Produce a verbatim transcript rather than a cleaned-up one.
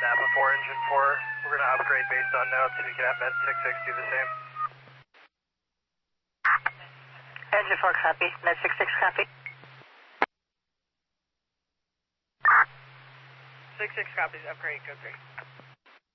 Napa four, engine four. We're going to upgrade based on notes. If you can have Med six six do the same. Engine four copy. Med six six copy. six six copies. Upgrade, go three.